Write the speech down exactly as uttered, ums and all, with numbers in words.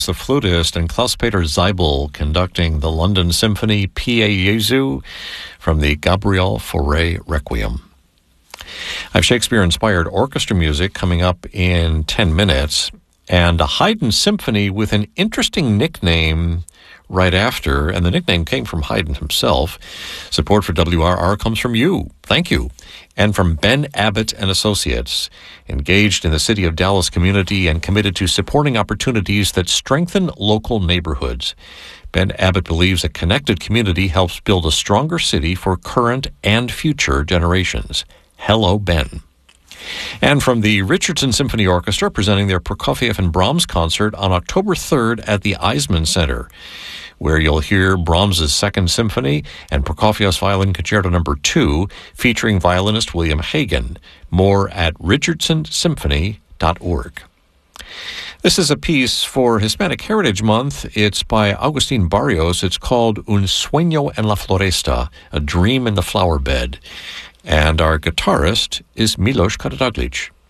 The flutist, and Klaus-Peter Zeibel conducting the London Symphony Pie Jesu from the Gabriel Fauré Requiem. I have Shakespeare-inspired orchestra music coming up in ten minutes, and a Haydn symphony with an interesting nickname right after, and the nickname came from Haydn himself. Support for W R R comes from you. Thank you. And from Ben Abbott and Associates, engaged in the City of Dallas community and committed to supporting opportunities that strengthen local neighborhoods. Ben Abbott believes a connected community helps build a stronger city for current and future generations. Hello, Ben. And from the Richardson Symphony Orchestra, presenting their Prokofiev and Brahms concert on October third at the Eisman Center, where you'll hear Brahms' Second Symphony and Prokofiev's Violin Concerto Number two, featuring violinist William Hagen. More at richardson symphony dot org. This is a piece for Hispanic Heritage Month. It's by Agustin Barrios. It's called Un Sueño en la Floresta, A Dream in the Flower Bed. And our guitarist is Milos Karadzic.